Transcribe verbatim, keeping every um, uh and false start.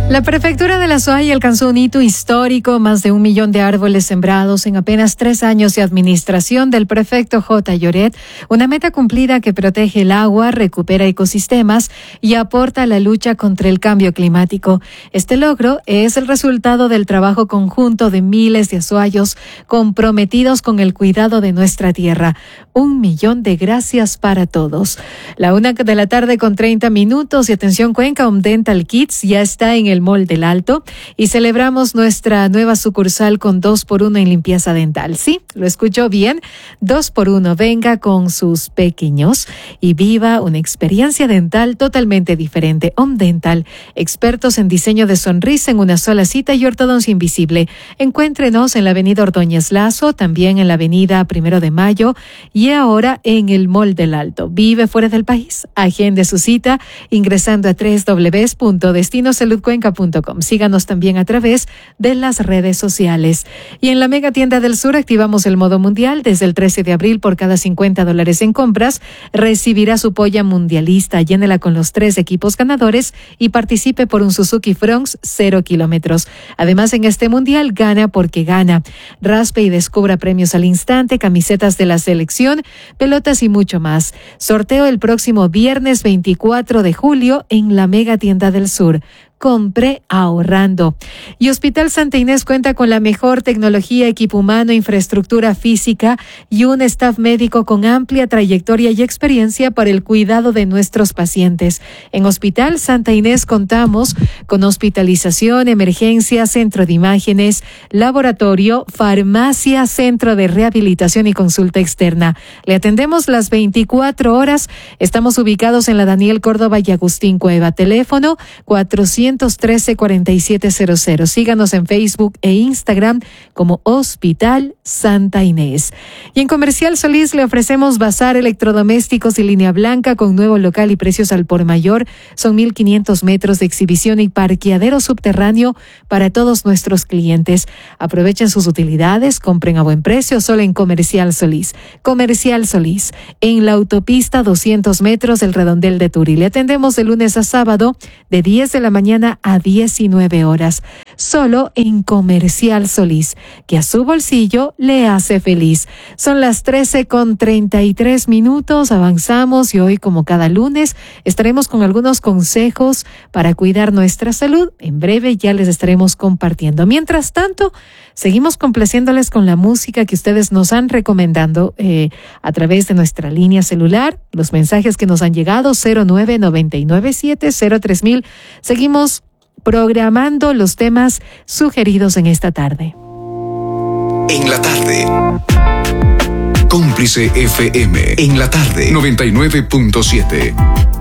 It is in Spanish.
La prefectura de La Suay alcanzó un hito histórico, más de un millón de árboles sembrados en apenas tres años de administración del prefecto J. Lloret, una meta cumplida que protege el agua, recupera ecosistemas y aporta a la lucha contra el cambio climático. Este logro es el resultado del trabajo conjunto de miles de azuayos comprometidos con el cuidado de nuestra tierra. Un millón de gracias para todos. La una de la tarde con treinta minutos y atención Cuenca, Omdental Kids ya está en el Mall del Alto y celebramos nuestra nueva sucursal con dos por uno en limpieza dental. Sí, lo escuchó bien, dos por uno. Venga con sus pequeños y viva una experiencia dental totalmente diferente. Omdental, expertos en diseño de sonrisa en una sola cita y ortodoncia invisible. Encuéntrenos en la avenida Ordóñez Lazo, también en la avenida Primero de Mayo y ahora en el Mall del Alto. ¿Vive fuera del país? Agende su cita ingresando a doble u doble u doble u punto destino salud cuenca punto com. Síganos también a través de las redes sociales. Y en la Mega Tienda del Sur activamos el modo mundial. Desde el trece de abril, por cada cincuenta dólares en compras, recibirá su polla mundialista. Llénela con los tres equipos ganadores y participe por un Suzuki Fronx cero kilómetros. Además, en este mundial, gana porque gana. Raspe y descubra premios al instante, camisetas de la selección, pelotas y mucho más. Sorteo el próximo viernes veinticuatro de julio en la Mega Tienda del Sur. Compre ahorrando. Y Hospital Santa Inés cuenta con la mejor tecnología, equipo humano, infraestructura física y un staff médico con amplia trayectoria y experiencia para el cuidado de nuestros pacientes. En Hospital Santa Inés contamos con hospitalización, emergencia, centro de imágenes, laboratorio, farmacia, centro de rehabilitación y consulta externa. Le atendemos las veinticuatro horas. Estamos ubicados en la Daniel Córdoba y Agustín Cueva. Teléfono cuatrocientos trece, cuarenta y siete cero cero. Síganos en Facebook e Instagram como Hospital Santa Inés. Y en Comercial Solís le ofrecemos bazar electrodomésticos y línea blanca con nuevo local y precios al por mayor. Son mil quinientos metros de exhibición y parqueadero subterráneo para todos nuestros clientes. Aprovechen sus utilidades, compren a buen precio solo en Comercial Solís. Comercial Solís, en la autopista doscientos metros del Redondel de Turi. Le atendemos de lunes a sábado de diez de la mañana a diecinueve horas, solo en Comercial Solís, que a su bolsillo le hace feliz. Son las trece con treinta y tres minutos, avanzamos y hoy, como cada lunes, estaremos con algunos consejos para cuidar nuestra salud. En breve ya les estaremos compartiendo. Mientras tanto, seguimos complaciéndoles con la música que ustedes nos han recomendado eh, a través de nuestra línea celular, los mensajes que nos han llegado, cero nueve nueve nueve siete cero tres mil. Seguimos programando los temas sugeridos en esta tarde. En la tarde. Cómplice F M. En la tarde. noventa y nueve punto siete.